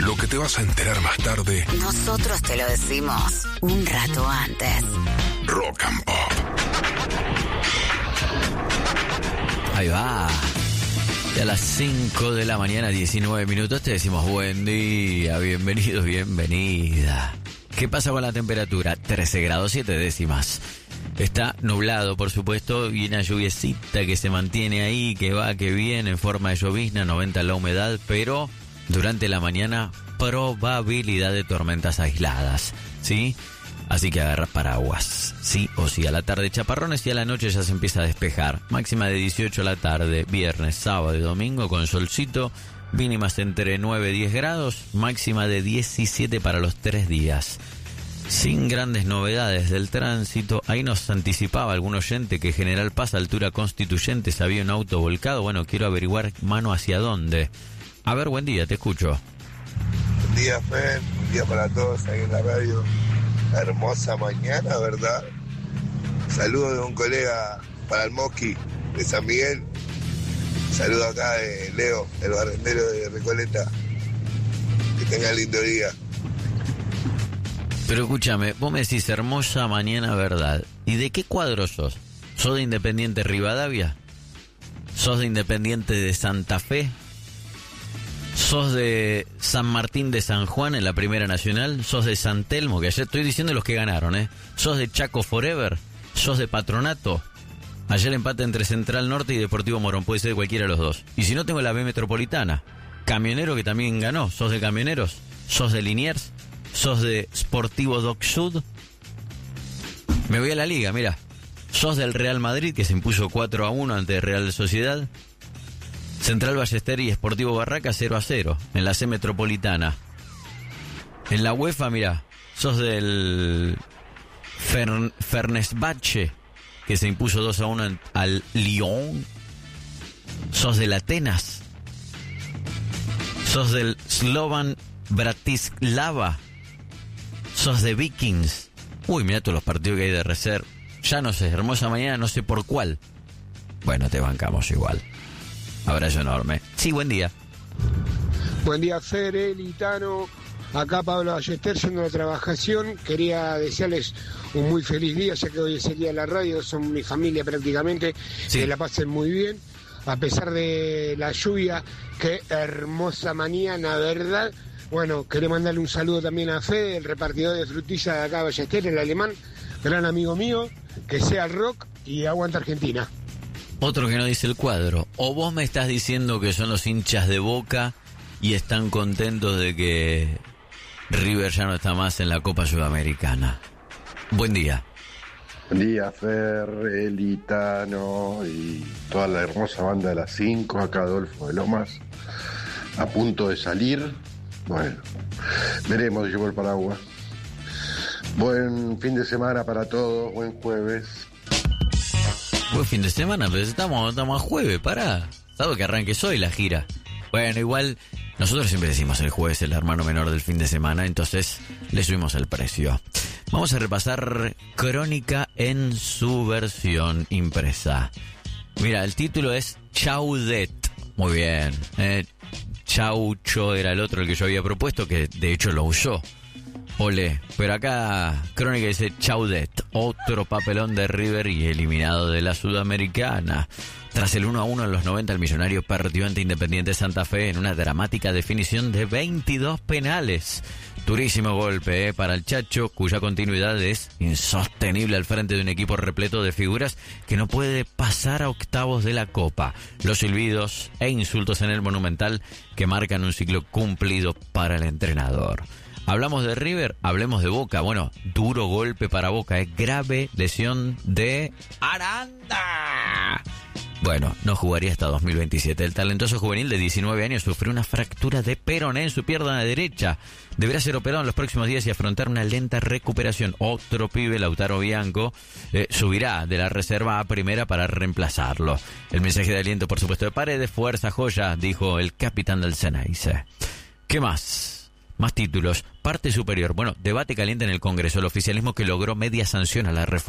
Lo que te vas a enterar más tarde, nosotros te lo decimos un rato antes. Rock and Pop. Ahí va. Y a las 5 de la mañana, 19 minutos, te decimos buen día, bienvenido, bienvenida. ¿Qué pasa con la temperatura? 13 grados 7 décimas. Está nublado, por supuesto, y una lluviecita que se mantiene ahí, que va, que viene en forma de llovizna, 90 la humedad, pero durante la mañana probabilidad de tormentas aisladas, ¿sí? Así que agarra paraguas, sí o sí. A la tarde chaparrones y a la noche ya se empieza a despejar. Máxima de 18 a la tarde, viernes, sábado y domingo con solcito. Mínimas entre 9 y 10 grados, máxima de 17 para los 3 días. Sin grandes novedades del tránsito. Ahí nos anticipaba algún oyente que General Paz, altura Constituyentes, había un auto volcado. Bueno, quiero averiguar mano hacia dónde. A ver, buen día, te escucho. Buen día, Fer. Buen día para todos ahí en la radio. Hermosa mañana, ¿verdad? Saludos de un colega para el Mosqui de San Miguel. Saludo acá de Leo, el barrendero de Recoleta. Que tenga lindo día. Pero escúchame, vos me decís hermosa mañana, ¿verdad? ¿Y de qué cuadro sos? ¿Sos de Independiente Rivadavia? ¿Sos de Independiente de Santa Fe? ¿Sos de San Martín de San Juan en la Primera Nacional? ¿Sos de San Telmo? Que ayer estoy diciendo los que ganaron, ¿eh? ¿Sos de Chaco Forever? ¿Sos de Patronato? Ayer empate entre Central Norte y Deportivo Morón. Puede ser de cualquiera de los dos. Y si no, tengo la B Metropolitana. Camionero, que también ganó. ¿Sos de Camioneros? ¿Sos de Liniers? ¿Sos de Sportivo Doc Sud? Me voy a la liga, mira. ¿Sos del Real Madrid, que se impuso 4-1 ante Real Sociedad? Central Ballester y Sportivo Barraca 0-0 en la C Metropolitana. En la UEFA, mira, sos del Fenerbahce, que se impuso 2-1 al Lyon. Sos del Atenas. Sos del Slovan Bratislava. Sos de Vikings. Uy, mira todos los partidos que hay de reserva. Ya no sé, hermosa mañana, no sé por cuál. Bueno, te bancamos igual. Abrazo enorme. Sí, buen día. Buen día, Fer, Litano. Acá Pablo Ballester, yendo a la trabajación. Quería desearles un muy feliz día, ya que hoy es el día de la radio, son mi familia prácticamente. Sí. Que la pasen muy bien, a pesar de la lluvia. Qué hermosa mañana, ¿verdad? Bueno, quería mandarle un saludo también a Fede, el repartidor de frutillas de acá Ballester, el alemán, gran amigo mío. Que sea el rock y aguanta Argentina. Otro que no dice el cuadro. O vos me estás diciendo que son los hinchas de Boca y están contentos de que River ya no está más en la Copa Sudamericana. Buen día. Buen día, Fer, Elitano y toda la hermosa banda de las 5. Acá Adolfo de Lomas, a punto de salir. Bueno, veremos si llevo el paraguas. Buen fin de semana para todos, buen jueves. Buen fin de semana, pero estamos a jueves, pará. ¿Sabes que arranques hoy la gira? Bueno, igual, nosotros siempre decimos el jueves el hermano menor del fin de semana, entonces le subimos el precio. Vamos a repasar Crónica en su versión impresa. Mira, el título es Chaudet. Muy bien. Chaucho era el otro, el que yo había propuesto, que de hecho lo usó. Olé, pero acá Crónica dice Chaudet, otro papelón de River y eliminado de la Sudamericana. Tras el 1-1 en los 90, el millonario perdió ante Independiente Santa Fe en una dramática definición de 22 penales. Durísimo golpe para el Chacho, cuya continuidad es insostenible al frente de un equipo repleto de figuras que no puede pasar a octavos de la Copa. Los silbidos e insultos en el Monumental que marcan un ciclo cumplido para el entrenador. Hablamos de River, hablemos de Boca. Bueno, duro golpe para Boca, grave lesión de Aranda. Bueno, no jugaría hasta 2027. El talentoso juvenil de 19 años sufrió una fractura de peroné en su pierna derecha. Deberá ser operado en los próximos días y afrontar una lenta recuperación. Otro pibe, Lautaro Bianco, subirá de la reserva a primera para reemplazarlo. El mensaje de aliento, por supuesto, de Paredes. Fuerza, joya, dijo el capitán del Ceneice. ¿Qué más? Más títulos. Parte superior. Bueno, debate caliente en el Congreso. El oficialismo que logró media sanción a la reforma